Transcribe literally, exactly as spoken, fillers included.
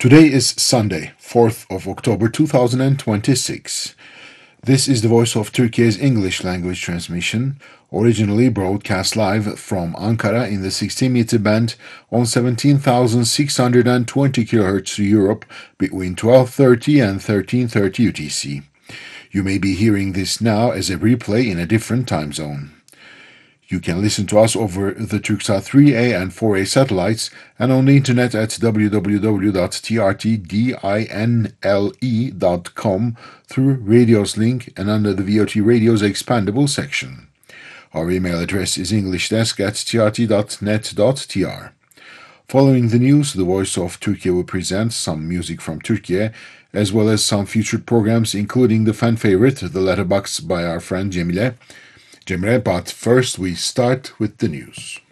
Today is Sunday, fourth of October two thousand twenty-six. This is the Voice of Turkey's English language transmission, originally broadcast live from Ankara in the sixteen meter band on seventeen thousand six hundred twenty kilohertz to Europe between twelve thirty and thirteen thirty U T C. You may be hearing this now as a replay in a different time zone. You can listen to us over the Turksat three A and four A satellites and on the internet at w w w dot t r t dinle dot com through Radio's link and under the V O T Radio's expandable section. Our email address is englishdesk at t r t dot net dot t r. Following the news, the Voice of Turkey will present some music from Turkey, as well as some featured programs, including the fan favorite, The Letterbox by our friend Cemile. Cemile, but first we start with the news.